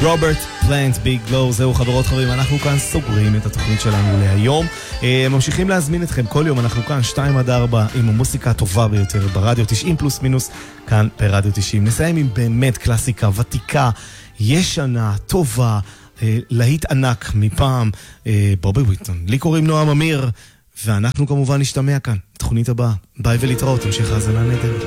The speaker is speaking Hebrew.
רוברט פלנט, ביג גלו. זהו חברות חברים, אנחנו כאן סוגרים את התוכנית שלנו להיום. ממשיכים להזמין אתכם כל יום, אנחנו כאן 2-4 עם המוסיקה הטובה ביותר ברדיו 90 פלוס מינוס, כאן ברדיו 90. נסיים עם באמת קלאסיקה ותיקה, ישנה, טובה, להיט ענק מפעם, בובי וויטון. לי קוראים נועם אמיר, ואנחנו כמובן נשתמע כאן, תוכנית הבאה. ביי ולהתראות, המשך האזנה נהדרת.